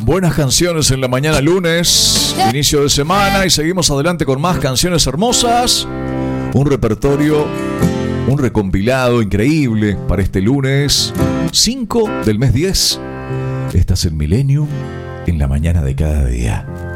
buenas canciones en la mañana lunes, inicio de semana, y seguimos adelante con más canciones hermosas. Un repertorio, un recompilado increíble para este lunes 5 del mes 10. Estás en Millennium, en la mañana de cada día.